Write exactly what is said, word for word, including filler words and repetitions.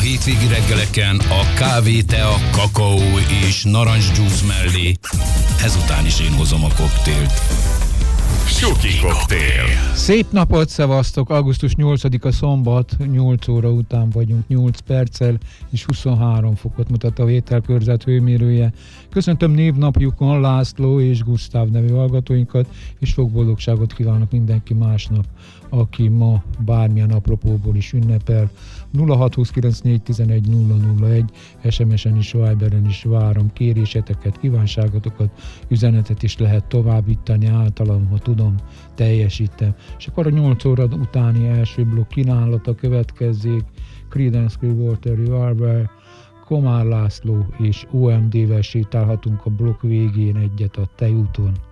hétvégi reggeleken a kávé, tea, kakaó és narancsdzsúsz mellé ezután is én hozom a koktélt. Suki koktél. Szép napot, szevasztok! augusztus nyolcadika szombat, nyolc óra után vagyunk, nyolc perccel, és huszonhárom fokot mutat a vételkörzet hőmérője. Köszöntöm névnapjukon László és Gusztáv nevű hallgatóinkat, és sok boldogságot kívánok mindenki másnak, aki ma bármilyen apropóból is ünnepel. nulla hat huszonkilenc négyszáztizenegy nulla nulla egy es em es-en is, Viberen is várom kéréseteket, kívánságotokat, üzenetet is lehet továbbítani általam, ha tudom, teljesítem. És akkor a nyolc óra utáni első blokk kínálata következzék. Creedence Clearwater Revival, Komár László és o em dé-vel sétálhatunk a blokk végén egyet a Tejúton.